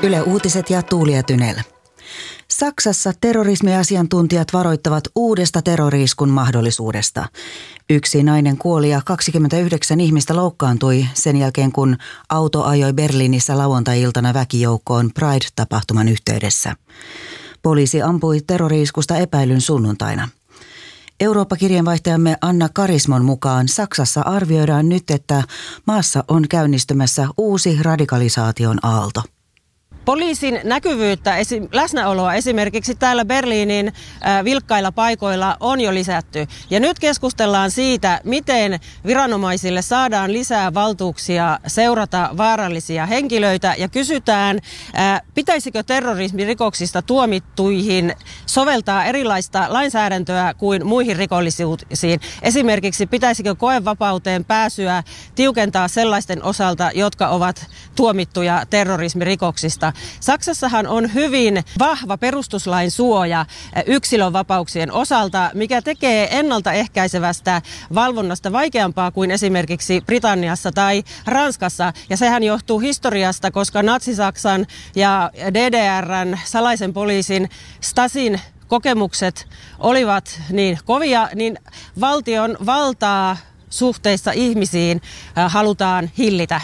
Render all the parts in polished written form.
Yle Uutiset ja Tuuli ja Tynel. Saksassa terrorismiasiantuntijat varoittavat uudesta terrori-iskun mahdollisuudesta. Yksi nainen kuoli ja 29 ihmistä loukkaantui sen jälkeen, kun auto ajoi Berliinissä lauantai-iltana väkijoukkoon Pride-tapahtuman yhteydessä. Poliisi ampui terrori-iskusta epäilyn sunnuntaina. Eurooppa-kirjeenvaihtajamme Anna Karismon mukaan Saksassa arvioidaan nyt, että maassa on käynnistymässä uusi radikalisaation aalto. Poliisin näkyvyyttä, läsnäoloa esimerkiksi täällä Berliinin vilkkailla paikoilla on jo lisätty. Ja nyt keskustellaan siitä, miten viranomaisille saadaan lisää valtuuksia seurata vaarallisia henkilöitä. Ja kysytään, pitäisikö terrorismirikoksista tuomittuihin soveltaa erilaista lainsäädäntöä kuin muihin rikollisuuksiin. Esimerkiksi pitäisikö koevapauteen pääsyä tiukentaa sellaisten osalta, jotka ovat tuomittuja terrorismirikoksista. Saksassahan on hyvin vahva perustuslain suoja yksilönvapauksien osalta, mikä tekee ennaltaehkäisevästä valvonnasta vaikeampaa kuin esimerkiksi Britanniassa tai Ranskassa. Ja sehän johtuu historiasta, koska Natsi-Saksan ja DDR:n salaisen poliisin Stasin kokemukset olivat niin kovia, niin valtion valtaa suhteessa ihmisiin halutaan hillitä.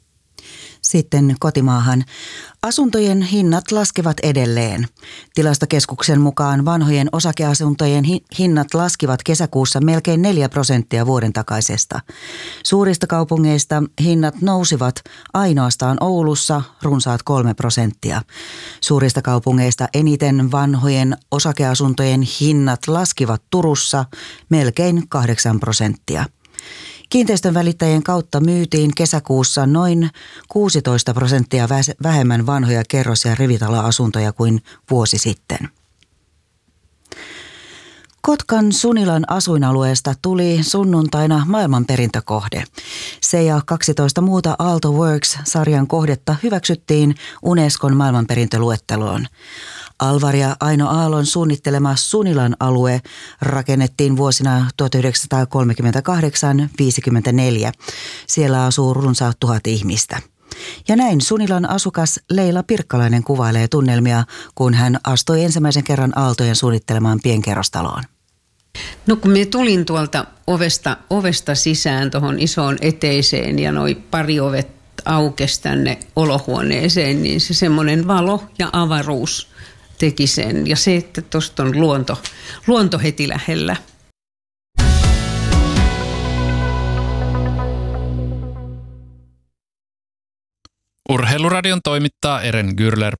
Sitten kotimaahan. Asuntojen hinnat laskevat edelleen. Tilastokeskuksen mukaan vanhojen osakeasuntojen hinnat laskivat kesäkuussa melkein 4% vuoden takaisesta. Suurista kaupungeista hinnat nousivat ainoastaan Oulussa runsaat 3%. Suurista kaupungeista eniten vanhojen osakeasuntojen hinnat laskivat Turussa melkein 8%. Kiinteistön välittäjien kautta myytiin kesäkuussa noin 16% vähemmän vanhoja kerros- ja rivitaloasuntoja kuin vuosi sitten. Kotkan Sunilan asuinalueesta tuli sunnuntaina maailmanperintökohde. Se ja 12 muuta Aalto Works-sarjan kohdetta hyväksyttiin Unescon maailmanperintöluetteloon. Alvar ja Aino Aallon suunnittelema Sunilan alue rakennettiin vuosina 1938–54. Siellä asuu runsaat 1000 ihmistä. Ja näin Sunilan asukas Leila Pirkkalainen kuvailee tunnelmia, kun hän astui ensimmäisen kerran Aaltojen suunnittelemaan pienkerrostaloon. No kun minä tulin tuolta ovesta sisään tuohon isoon eteiseen ja noi pari ovet aukesi tänne olohuoneeseen, niin se semmoinen valo ja avaruus teki sen. Ja se, että tuosta on luonto heti lähellä. Urheiluradion toimittaa Eren Gürler.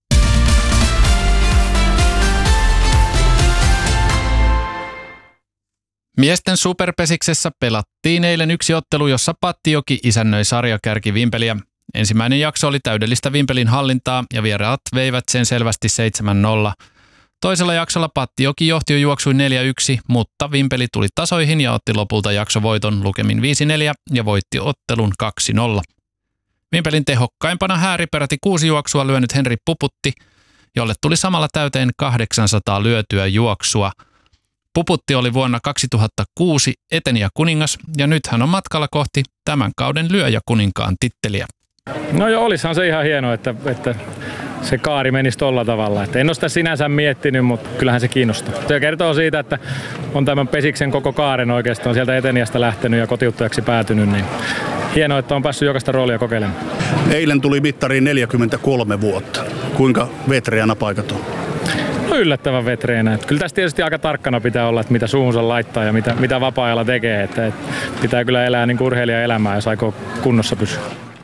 Miesten superpesiksessä pelattiin eilen yksi ottelu, jossa Pattijoki isännöi sarjakärki Vimpeliä. Ensimmäinen jakso oli täydellistä Vimpelin hallintaa ja vieraat veivät sen selvästi 7-0. Toisella jaksolla Pattijoki johti jo juoksuin 4-1, mutta Vimpeli tuli tasoihin ja otti lopulta jaksovoiton lukemin 5-4 ja voitti ottelun 2-0. Vimpelin tehokkaimpana hääri peräti 6 juoksua lyönyt Henri Puputti, jolle tuli samalla täyteen 800 lyötyä juoksua. Puputti oli vuonna 2006 etenijäkuningas ja nyt hän on matkalla kohti tämän kauden lyöjäkuninkaan titteliä. No joo, olisihan se ihan hienoa, että se kaari menisi tolla tavalla. Että en ole sitä sinänsä miettinyt, mutta kyllähän se kiinnostaa. Se kertoo siitä, että on tämän pesiksen koko kaaren oikeastaan sieltä etenijästä lähtenyt ja kotiuttajaksi päätynyt. Niin hienoa, että on päässyt jokaista roolia kokeilemaan. Eilen tuli mittariin 43 vuotta. Kuinka vetreänä paikat on? No yllättävän vetreenä. Että kyllä tässä tietysti aika tarkkana pitää olla, että mitä suuhunsa laittaa ja mitä vapaa-ajalla tekee. Että pitää kyllä elää niin kuin urheilijan elämää, jos aikoo kunnossa pysyä.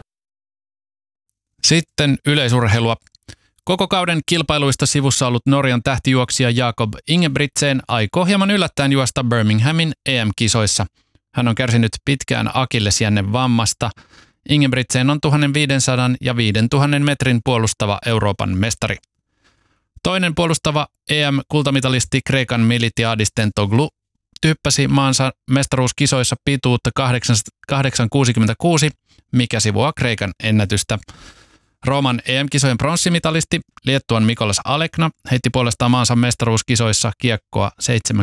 Sitten yleisurheilua. Koko kauden kilpailuista sivussa ollut Norjan tähtijuoksija Jakob Ingebrigtsen aikoo hieman yllättäen juosta Birminghamin EM-kisoissa. Hän on kärsinyt pitkään akillesjännen vammasta. Ingebrigtsen on 1500 ja 5000 metrin puolustava Euroopan mestari. Toinen puolustava EM-kultamitalisti Kreikan Militiadis Tentoglou typpäsi maansa mestaruuskisoissa pituutta 8,66, mikä sivuaa Kreikan ennätystä. Rooman EM-kisojen pronssimitalisti Liettuan Mikolas Alekna heitti puolestaan maansa mestaruuskisoissa kiekkoa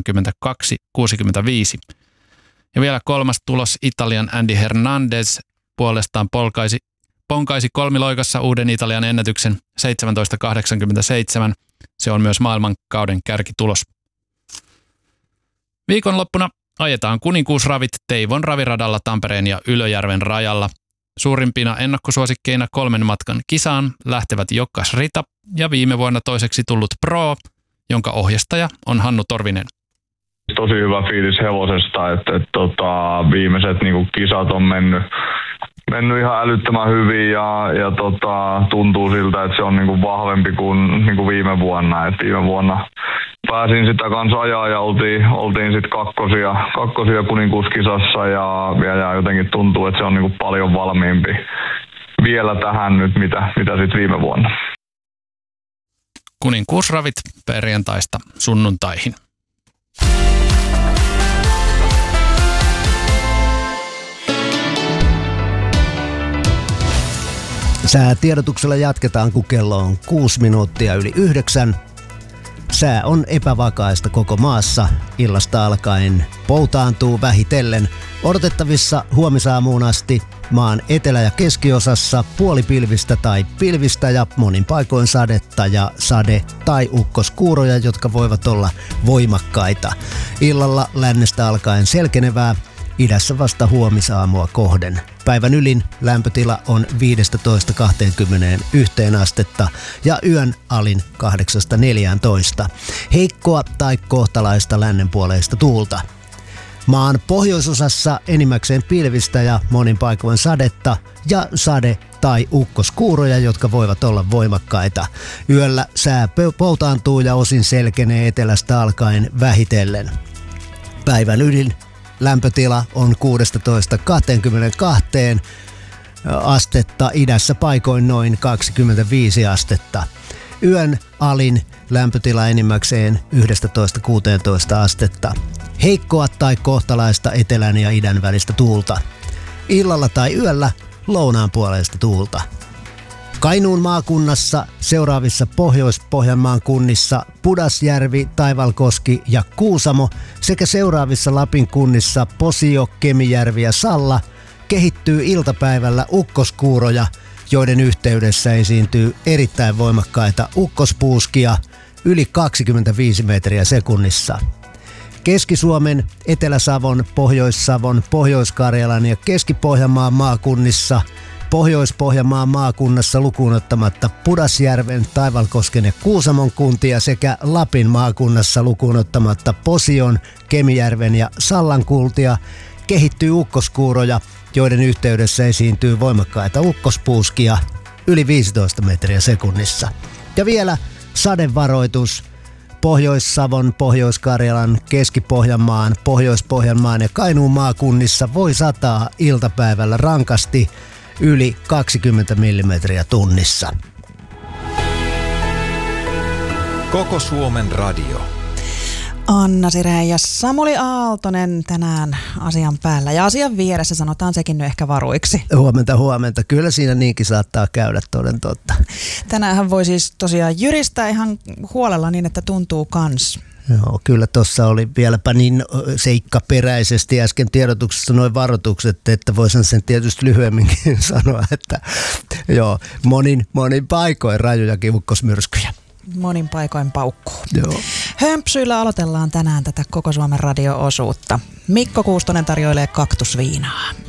72,65. Ja vielä kolmas tulos Italian Andy Hernandez puolestaan ponkaisi kolmiloikassa uuden Italian ennätyksen 17.87. Se on myös maailmankauden kärkitulos. Viikonloppuna ajetaan kuninkuusravit Teivon raviradalla Tampereen ja Ylöjärven rajalla. Suurimpina ennakkosuosikkeina 3 matkan kisaan lähtevät Jokkas Rita ja viime vuonna toiseksi tullut Pro, jonka ohjastaja on Hannu Torvinen. Tosi hyvä fiilis hevosesta, että viimeiset kisat on mennyt ihan älyttömän hyvin ja tuntuu siltä, että se on vahvempi kuin viime vuonna. Et viime vuonna pääsin sitä kanssa ajaa ja oltiin sitten kakkosia kuninkuuskisassa ja jotenkin tuntuu, että se on paljon valmiimpi vielä tähän nyt, mitä sitten viime vuonna. Kuninkuusravit perjantaista sunnuntaihin. Säätiedotuksella jatketaan, kun kello on 6 minuuttia yli 9. Sää on epävakaista koko maassa. Illasta alkaen poutaantuu vähitellen. Odotettavissa huomisaamuun asti maan etelä- ja keskiosassa puolipilvistä tai pilvistä ja monin paikoin sadetta ja sade- tai ukkoskuuroja, jotka voivat olla voimakkaita. Illalla lännestä alkaen selkenevää, idässä vasta huomisaamua kohden. Päivän ylin lämpötila on 15-21 astetta ja yön alin 8-14. Heikkoa tai kohtalaista lännenpuoleista tuulta. Maan pohjoisosassa enimmäkseen pilvistä ja monin paikoin sadetta ja sade- tai ukkoskuuroja, jotka voivat olla voimakkaita. Yöllä sää poutaantuu ja osin selkenee etelästä alkaen vähitellen. Päivän ylin lämpötila on 16-22 astetta, idässä paikoin noin 25 astetta. Yön alin lämpötila enimmäkseen 11-16 astetta. Heikkoa tai kohtalaista etelän ja idän välistä tuulta. Illalla tai yöllä lounaanpuoleista tuulta. Kainuun maakunnassa, seuraavissa Pohjois-Pohjanmaan kunnissa Pudasjärvi, Taivalkoski ja Kuusamo sekä seuraavissa Lapin kunnissa Posio, Kemijärvi ja Salla kehittyy iltapäivällä ukkoskuuroja, joiden yhteydessä esiintyy erittäin voimakkaita ukkospuuskia yli 25 metriä sekunnissa. Keski-Suomen, Etelä-Savon, Pohjois-Savon, Pohjois-Karjalan ja Keski-Pohjanmaan maakunnissa, Pohjois-Pohjanmaan maakunnassa lukuun ottamatta Pudasjärven, Taivalkosken ja Kuusamon kuntia sekä Lapin maakunnassa lukuun ottamatta Posion, Kemijärven ja Sallan kuntia kehittyy ukkoskuuroja, joiden yhteydessä esiintyy voimakkaita ukkospuuskia yli 15 metriä sekunnissa. Ja vielä sadevaroitus. Pohjois-Savon, Pohjois-Karjalan, Keski-Pohjanmaan, Pohjois-Pohjanmaan ja Kainuun maakunnissa voi sataa iltapäivällä rankasti yli 20 millimetriä tunnissa. Koko Suomen radio. Anna Sireen ja Samuli Aaltonen tänään asian päällä ja asian vieressä, sanotaan sekin nyt ehkä varuiksi. Huomenta. Kyllä siinä niinkin saattaa käydä, toden totta. Tänäänhän voi siis tosiaan jyristää ihan huolella niin, että tuntuu kans. Joo, kyllä tuossa oli vieläpä niin seikkaperäisesti äsken tiedotuksessa noin varoitukset, että voisin sen tietysti lyhyemminkin sanoa, että joo, monin paikoin rajujakin ukkosmyrskyjä. Monin paikoin paukkuu. Joo. Hömpsyillä aloitellaan tänään tätä Koko Suomen radio-osuutta. Mikko Kuustonen tarjoilee kaktusviinaa.